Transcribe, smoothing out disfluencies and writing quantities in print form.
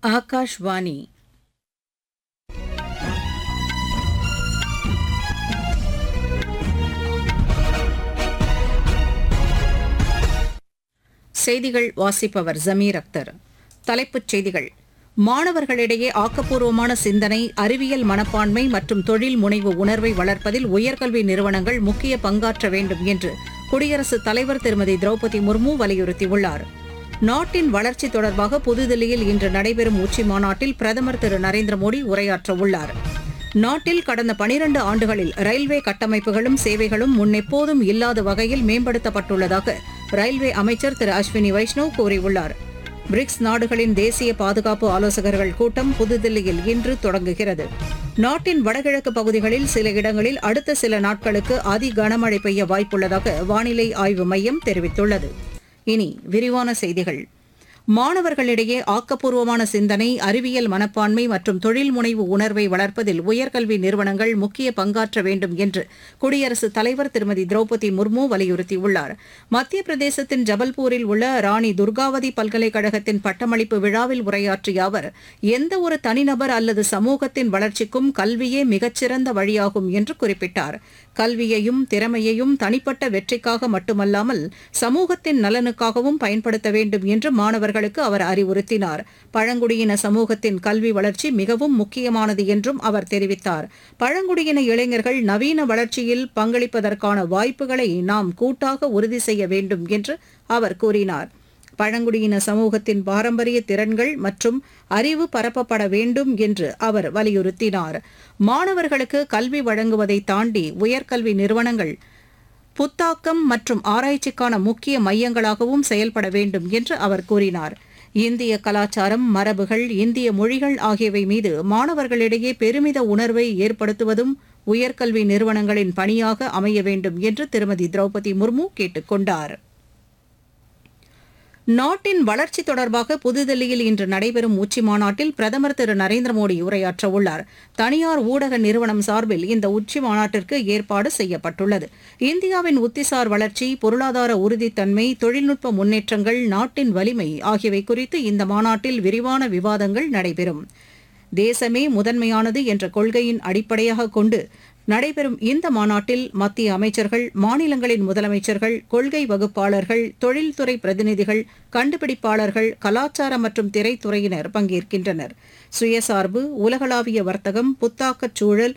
ஆகாஷ்வாணி. செய்திகள் வாசிப்பவர் ஜமீர் அக்தர். தலைப்புச் செய்திகள்: மாணவர்களிடையே ஆக்கப்பூர்வமான சிந்தனை, அறிவியல் மனப்பான்மை மற்றும் தொழில் முனைவு உணர்வை வளர்ப்பதில் உயர்கல்வி நிறுவனங்கள் முக்கிய பங்காற்ற வேண்டும் என்று குடியரசுத் தலைவர் திருமதி திரௌபதி முர்மு வலியுறுத்தியுள்ளார். நாட்டின் வளர்ச்சி தொடர்பாக புதுதில்லியில் இன்று நடைபெறும் உச்சிமாநாட்டில் பிரதமர் திரு நரேந்திர மோடி உரையாற்றவுள்ளார். நாட்டில் கடந்த 12 ஆண்டுகளில் ரயில்வே கட்டமைப்புகளும் சேவைகளும் முன்னெப்போதும் இல்லாத வகையில் மேம்படுத்தப்பட்டுள்ளதாக ரயில்வே அமைச்சர் திரு அஸ்வினி வைஷ்ணவ் கூறியுள்ளார். பிரிக்ஸ் நாடுகளின் தேசிய பாதுகாப்பு ஆலோசகர்கள் கூட்டம் புதுதில்லியில் இன்று தொடங்குகிறது. நாட்டின் வடகிழக்கு பகுதிகளில் சில இடங்களில் அடுத்த சில நாட்களுக்கு அதி கனமழை பெய்ய வாய்ப்புள்ளதாக வானிலை ஆய்வு மையம் தெரிவித்துள்ளது. இனி விரிவான செய்திகள். மாணவர்களிடையே ஆக்கப்பூர்வமான சிந்தனை, அறிவியல் மனப்பான்மை மற்றும் தொழில் முனைவு உணர்வை வளர்ப்பதில் உயர்கல்வி நிறுவனங்கள் முக்கிய பங்காற்ற வேண்டும் என்று குடியரசுத் தலைவர் திருமதி திரௌபதி முர்மு வலியுறுத்தியுள்ளார். மத்திய பிரதேசத்தின் ஜபல்பூரில் உள்ள ராணி துர்காவதி பல்கலைக்கழகத்தின் பட்டமளிப்பு விழாவில் உரையாற்றிய அவர், எந்தவொரு தனிநபர் அல்லது சமூகத்தின் வளர்ச்சிக்கும் கல்வியே மிகச்சிறந்த வழியாகும் என்று குறிப்பிட்டார். கல்வியையும் திறமையையும் தனிப்பட்ட வெற்றிக்காக மட்டுமல்லாமல் சமூகத்தின் நலனுக்காகவும் பயன்படுத்த வேண்டும் என்று மாணவர்களுக்கு அவர் அறிவுறுத்தினார். பழங்குடியின சமூகத்தின் கல்வி வளர்ச்சி மிகவும் முக்கியமானது என்றும் அவர் தெரிவித்தார். பழங்குடியின இளைஞர்கள் நவீன வளர்ச்சியில் பங்களிப்பதற்கான வாய்ப்புகளை நாம் கூட்டாக உறுதி செய்ய வேண்டும் என்று அவர் கூறினார். பழங்குடியின சமூகத்தின் பாரம்பரிய திறன்கள் மற்றும் அறிவு பரப்பப்பட வேண்டும் என்று அவர் வலியுறுத்தினார். மாணவர்களுக்கு கல்வி வழங்குவதை தாண்டி உயர்கல்வி நிறுவனங்கள் புத்தாக்கம் மற்றும் ஆராய்ச்சிக்கான முக்கிய மையங்களாகவும் செயல்பட வேண்டும் என்று அவர் கூறினார். இந்திய கலாச்சாரம், மரபுகள், இந்திய மொழிகள் ஆகியவை மீது மாணவர்களிடையே பெருமித உணர்வை ஏற்படுத்துவதும் உயர்கல்வி நிறுவனங்களின் பணியாக அமைய வேண்டும் என்று திருமதி திரௌபதி முர்மு கேட்டுக் கொண்டார். நாட்டின் வளர்ச்சி தொடர்பாக புதுதில்லியில் இன்று நடைபெறும் உச்சிமாநாட்டில் பிரதமர் திரு நரேந்திர மோடி உரையாற்றவுள்ளார். தனியார் ஊடக நிறுவனம் சார்பில் இந்த உச்சிமாநாட்டிற்கு ஏற்பாடு செய்யப்பட்டுள்ளது. இந்தியாவின் உத்திசார் வளர்ச்சி, பொருளாதார உறுதித்தன்மை, தொழில்நுட்ப முன்னேற்றங்கள், நாட்டின் வலிமை ஆகியவை குறித்து இந்த மாநாட்டில் விரிவான விவாதங்கள் நடைபெறும். தேசமே முதன்மையானது என்ற கொள்கையின் அடிப்படையாக கொண்டு நடைபெறும் இந்த மாநாட்டில் மத்திய அமைச்சர்கள், மாநிலங்களின் முதலமைச்சர்கள், கொள்கை வகுப்பாளர்கள், தொழில்துறை பிரதிநிதிகள், கண்டுபிடிப்பாளர்கள், கலாச்சார மற்றும் திரைத்துறையினர் பங்கேற்கின்றனர். சுயசார்பு, உலகளாவிய வர்த்தகம், புத்தாக்கச் சூழல்,